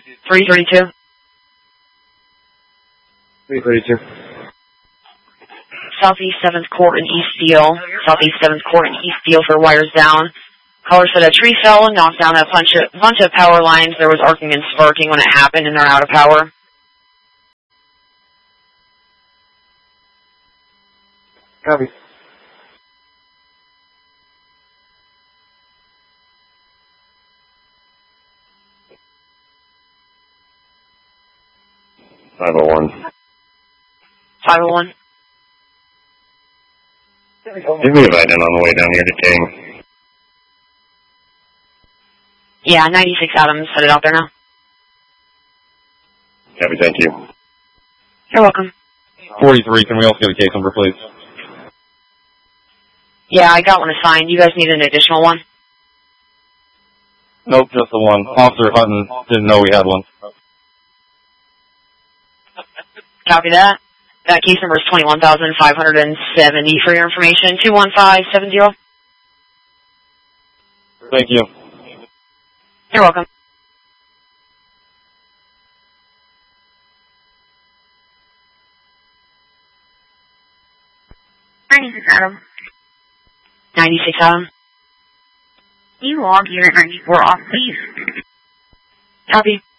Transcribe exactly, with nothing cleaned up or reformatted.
three thirty-two. three thirty-two. Southeast seventh Court in Eastfield. Southeast seventh Court in Eastfield for wires down. Caller said a tree fell and knocked down a bunch of, bunch of power lines. There was arcing and sparking when it happened, and they're out of power. Copy. five oh one. five oh one. Give me a ride in on the way down here to King. Yeah, ninety-six Adams. Set it out there now. Copy, thank you. You're welcome. forty-three, can we also get a case number, please? Yeah, I got one assigned. You guys need an additional one? Nope, just the one. Officer Hutton didn't know we had one. Copy that. That case number is twenty-one thousand five hundred seventy for your information. two one five seven zero. Thank you. You're welcome. ninety-six Adam. ninety-six Adam. You log unit ninety-four off, please. Copy.